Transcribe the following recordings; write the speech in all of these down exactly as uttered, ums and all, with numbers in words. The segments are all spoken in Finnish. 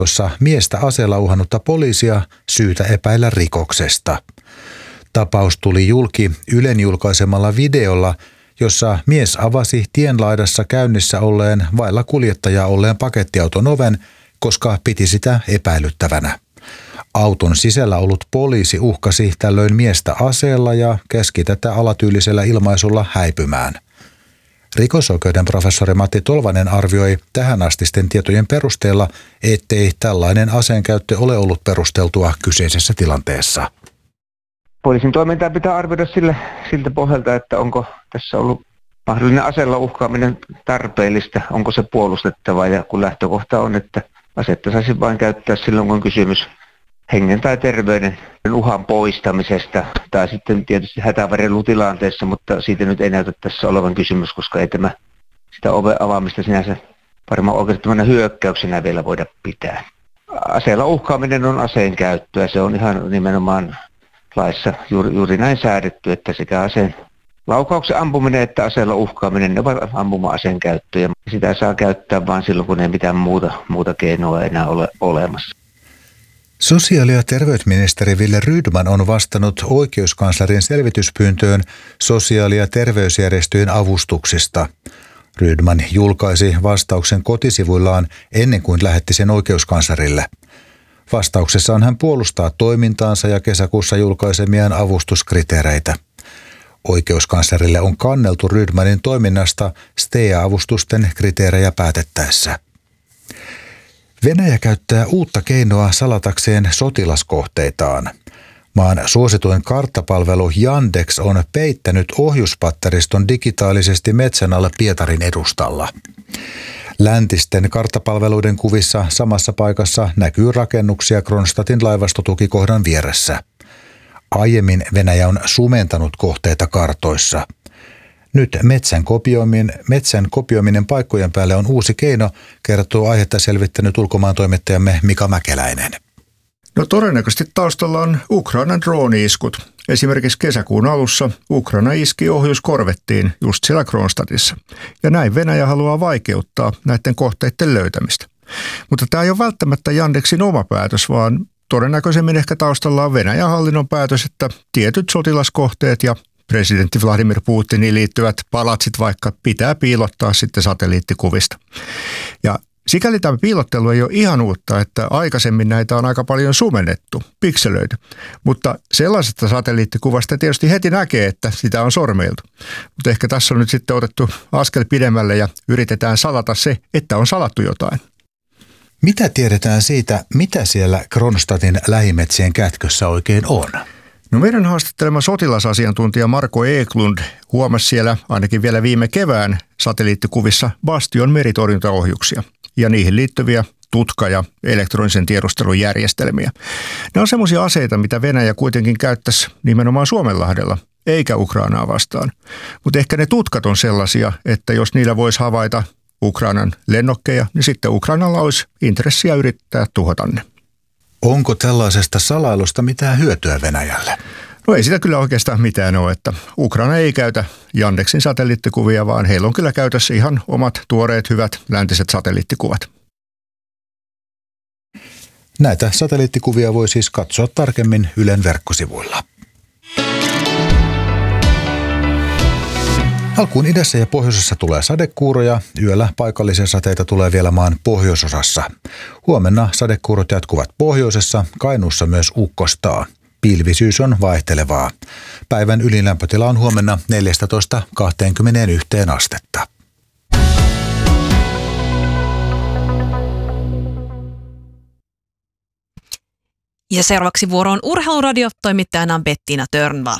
jossa miestä aseella uhannutta poliisia syytä epäillä rikoksesta. Tapaus tuli julki Ylen julkaisemalla videolla, jossa mies avasi tienlaidassa käynnissä olleen vailla kuljettajaa olleen pakettiauton oven, koska piti sitä epäilyttävänä. Auton sisällä ollut poliisi uhkasi tällöin miestä aseella ja käski tätä alatyylisellä ilmaisulla häipymään. Rikosoikeuden professori Matti Tolvanen arvioi tähänastisten tietojen perusteella, ettei tällainen aseenkäyttö ole ollut perusteltua kyseisessä tilanteessa. Poliisin toimintaa pitää arvioida sille, siltä pohjalta, että onko tässä ollut mahdollinen aseella uhkaaminen tarpeellista, onko se puolustettava, ja kun lähtökohta on, että asetta saisi vain käyttää silloin, kun on kysymys hengen tai terveyden uhan poistamisesta tai sitten tietysti hätävarjelutilanteessa, mutta siitä nyt ei näytä tässä olevan kysymys, koska ei tämä sitä oven avaamista sinänsä varmaan oikeastaan hyökkäyksenä vielä voida pitää. Aseella uhkaaminen on aseen käyttöä, se on ihan nimenomaan laissa juuri, juuri näin säädetty, että sekä aseen laukauksen ampuminen että aseella uhkaaminen, ne ovat ampuma-aseen käyttöä. Sitä saa käyttää vain silloin, kun ei mitään muuta, muuta keinoa enää ole olemassa. Sosiaali- ja terveysministeri Wille Rydman on vastannut oikeuskanslerin selvityspyyntöön sosiaali- ja terveysjärjestöjen avustuksista. Rydman julkaisi vastauksen kotisivuillaan ennen kuin lähetti sen oikeuskanslerille. Vastauksessaan hän puolustaa toimintaansa ja kesäkuussa julkaisemiaan avustuskriteereitä. Oikeuskanslerille on kanneltu Rydmanin toiminnasta S T E A-avustusten kriteerejä päätettäessä. Venäjä käyttää uutta keinoa salatakseen sotilaskohteitaan. Maan suosituin karttapalvelu Yandex on peittänyt ohjuspatteriston digitaalisesti metsän alle Pietarin edustalla. Läntisten karttapalveluiden kuvissa samassa paikassa näkyy rakennuksia Kronstadtin laivastotukikohdan vieressä. Aiemmin Venäjä on sumentanut kohteita kartoissa. Nyt metsän kopioiminen, metsän kopioiminen paikkojen päälle on uusi keino, kertoo aihetta selvittänyt ulkomaantoimittajamme Mika Mäkeläinen. No todennäköisesti taustalla on Ukrainan drooni-iskut. Esimerkiksi kesäkuun alussa Ukraina iski ohjuskorvettiin just siellä Kronstadtissa. Ja näin Venäjä haluaa vaikeuttaa näiden kohteiden löytämistä. Mutta tämä ei ole välttämättä Yandexin oma päätös, vaan todennäköisemmin ehkä taustalla on Venäjän hallinnon päätös, että tietyt sotilaskohteet ja presidentti Vladimir Putiniin liittyvät palatsit vaikka pitää piilottaa sitten satelliittikuvista. Ja sikäli tämä piilottelu ei ole ihan uutta, että aikaisemmin näitä on aika paljon sumennettu, pikselöity. Mutta sellaisesta satelliittikuvasta tietysti heti näkee, että sitä on sormeiltu. Mutta ehkä tässä on nyt sitten otettu askel pidemmälle ja yritetään salata se, että on salattu jotain. Mitä tiedetään siitä, mitä siellä Kronstadtin lähimetsien kätkössä oikein on? No meidän haastattelema sotilasasiantuntija Marko Eklund huomasi siellä ainakin vielä viime kevään satelliittikuvissa Bastion meritorjuntaohjuksia ja niihin liittyviä tutka- ja elektronisen tiedustelun järjestelmiä. Ne on semmoisia aseita, mitä Venäjä kuitenkin käyttäisi nimenomaan Suomenlahdella, eikä Ukrainaa vastaan. Mutta ehkä ne tutkat on sellaisia, että jos niillä voisi havaita Ukrainan lennokkeja, niin sitten Ukrainalla olisi intressiä yrittää tuhota ne. Onko tällaisesta salailusta mitään hyötyä Venäjälle? No ei sitä kyllä oikeastaan mitään ole, että Ukraina ei käytä Yandexin satelliittikuvia, vaan heillä on kyllä käytössä ihan omat tuoreet hyvät läntiset satelliittikuvat. Näitä satelliittikuvia voi siis katsoa tarkemmin Ylen verkkosivuilla. Alkuun idässä ja pohjoisessa tulee sadekuuroja, yöllä paikallisia sateita tulee vielä maan pohjoisosassa. Huomenna sadekuurot jatkuvat pohjoisessa, Kainuussa myös ukkostaa. Pilvisyys on vaihtelevaa. Päivän ylilämpötila on huomenna neljätoista kaksikymmentäyksi astetta. Ja seuraavaksi vuoroon Urheiluradio, toimittajana Bettina Törnvall.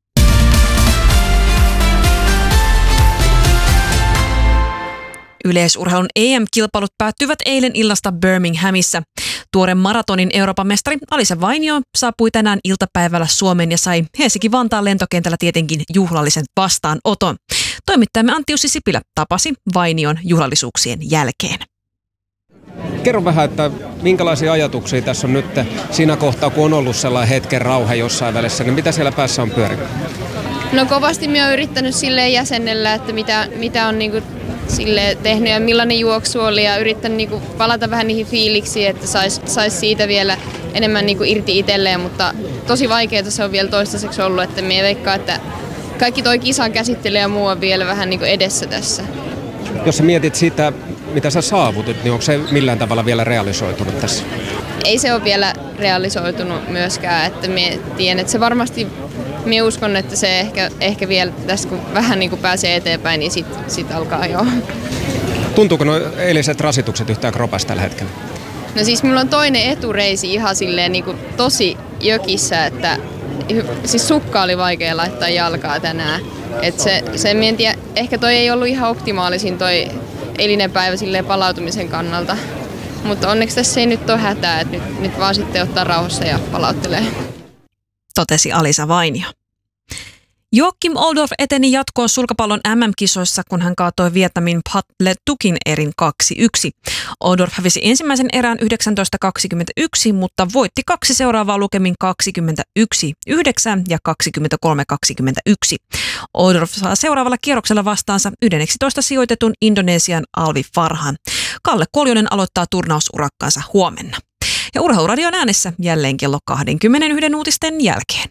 Yleisurheilun E M-kilpailut päättyivät eilen illasta Birminghamissa. Tuore maratonin Euroopan mestari Alisa Vainio saapui tänään iltapäivällä Suomeen ja sai Helsinki-Vantaan lentokentällä tietenkin juhlallisen vastaanoton. Toimittajamme Antti Jussi Sipilä tapasi Vainion juhlallisuuksien jälkeen. Kerro vähän, että minkälaisia ajatuksia tässä on nyt siinä kohtaa, kun on ollut sellainen hetken rauha jossain välissä, niin mitä siellä päässä on pyörinyt? No kovasti minä olen yrittänyt silleen jäsennellä, että mitä, mitä on niinku sille tehnyt ja millainen juoksu oli ja yrittänyt niinku palata vähän niihin fiiliksiin, että sais, sais siitä vielä enemmän niinku irti itselleen, mutta tosi vaikeaa se on vielä toistaiseksi ollut, että minä veikkaan, että kaikki toi kisan käsittely ja muu on vielä vähän niinku edessä tässä. Jos sä mietit sitä, mitä sä saavutit, niin onko se millään tavalla vielä realisoitunut tässä? Ei se ole vielä realisoitunut myöskään, että minä tiedän, että se varmasti, minä uskon, että se ehkä, ehkä vielä tässä kun vähän niin kuin pääsee eteenpäin, niin sitten sit alkaa jo. Tuntuuko nuo eiliset rasitukset yhtään kropasta tällä hetkellä? No siis minulla on toinen etureisi ihan silleen niin kuin tosi jökissä, että siis sukka oli vaikea laittaa jalkaa tänään. Että se, se en tiedä, ehkä toi ei ollut ihan optimaalisin toi eilinen päivä silleen palautumisen kannalta. Mutta onneksi tässä ei nyt ole hätää, että nyt, nyt vaan sitten ottaa rauhassa ja palauttelee. Totesi Alisa Vainio. Joakim Oldorf eteni jatkoon sulkapallon M M-kisoissa, kun hän kaatoi Vietnamin Pat Le Ducin erin kaksi yksi. Oldorf hävisi ensimmäisen erän yhdeksäntoista kaksikymmentäyksi, mutta voitti kaksi seuraavaa lukemin kaksikymmentäyksi yhdeksän ja kaksikymmentäkolme kaksikymmentäyksi. Oldorf saa seuraavalla kierroksella vastaansa yhdentoista sijoitetun Indonesian Alvi Farhan. Kalle Koljonen aloittaa turnausurakkaansa huomenna. Ja Urheiluradion äänessä jälleen kello kaksikymmentäyksi uutisten jälkeen.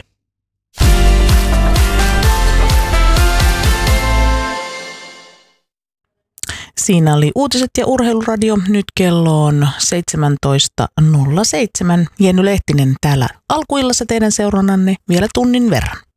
Siinä oli uutiset ja Urheiluradio. Nyt kello on seitsemäntoista nolla seitsemän. Jenny Lehtinen täällä alkuillassa teidän seurannanne vielä tunnin verran.